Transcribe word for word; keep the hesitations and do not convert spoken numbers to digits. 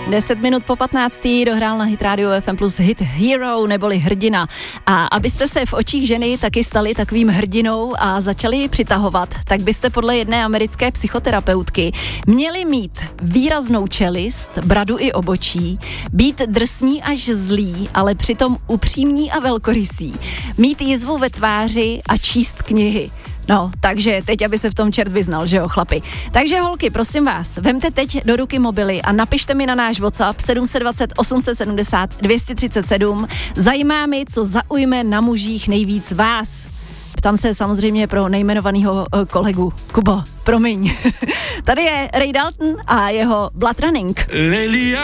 deset minut po patnácté dohrál na Hit Radio F M plus hit Hero neboli hrdina. A abyste se v očích ženy taky stali takovým hrdinou a začali ji přitahovat, tak byste podle jedné americké psychoterapeutky měli mít výraznou čelist, bradu i obočí, být drsní až zlí, ale přitom upřímní a velkorysí, mít jizvu ve tváři a číst knihy. No, takže teď, aby se v tom čert vyznal, že jo, chlapi. Takže holky, prosím vás, vemte teď do ruky mobily a napište mi na náš WhatsApp sedm dva nula, osm sedm nula, dvě tři sedm. Zajímá mi, co zaujme na mužích nejvíc vás. Ptám se samozřejmě pro nejmenovaného uh, kolegu. Kubo, promiň. Tady je Ray Dalton a jeho Blood Running.